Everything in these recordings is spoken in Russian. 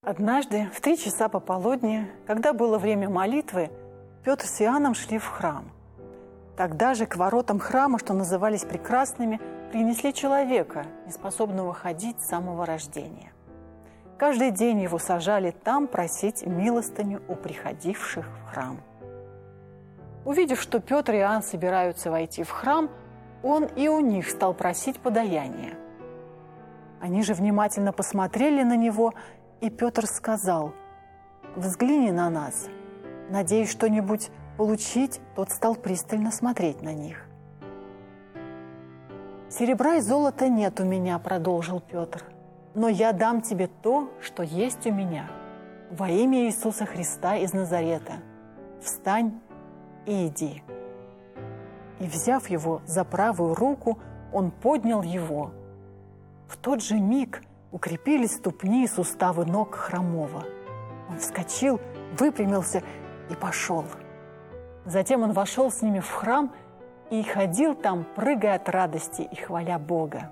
Однажды в 3 часа пополудни, когда было время молитвы, Петр с Иоанном шли в храм. Тогда же к воротам храма, что назывались прекрасными, принесли человека, неспособного ходить с самого рождения. Каждый день его сажали там просить милостыню у приходивших в храм. Увидев, что Петр и Иоанн собираются войти в храм, он и у них стал просить подаяния. Они же внимательно посмотрели на него, и Петр сказал: «Взгляни на нас». Надеясь что-нибудь получить, тот стал пристально смотреть на них. «Серебра и золота нет у меня», – продолжил Петр, «но я дам тебе то, что есть у меня. Во имя Иисуса Христа из Назарета. Встань и иди». И, взяв его за правую руку, он поднял его. В тот же миг укрепились ступни и суставы ног хромого. Он вскочил, выпрямился и пошел. Затем он вошел с ними в храм и ходил там, прыгая от радости и хваля Бога.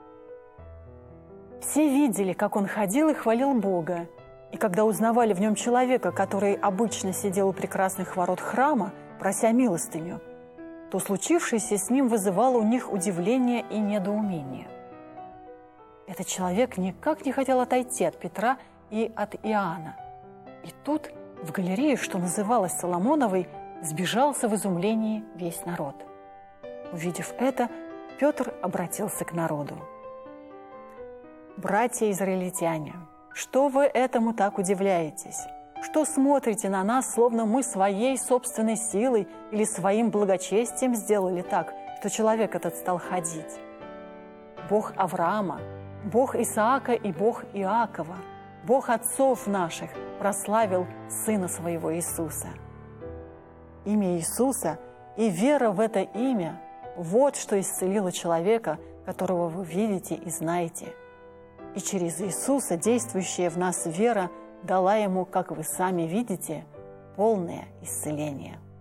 Все видели, как он ходил и хвалил Бога, и когда узнавали в нем человека, который обычно сидел у прекрасных ворот храма, прося милостыню, то случившееся с ним вызывало у них удивление и недоумение. Этот человек никак не хотел отойти от Петра и от Иоанна. И тут в галерее, что называлась Соломоновой, сбежался в изумлении весь народ. Увидев это, Петр обратился к народу. «Братья израильтяне, что вы этому так удивляетесь? Что смотрите на нас, словно мы своей собственной силой или своим благочестием сделали так, что человек этот стал ходить? Бог Авраама, Бог Исаака и Бог Иакова, Бог отцов наших прославил Сына Своего Иисуса. Имя Иисуса и вера в это имя – вот что исцелило человека, которого вы видите и знаете. И через Иисуса действующая в нас вера дала ему, как вы сами видите, полное исцеление».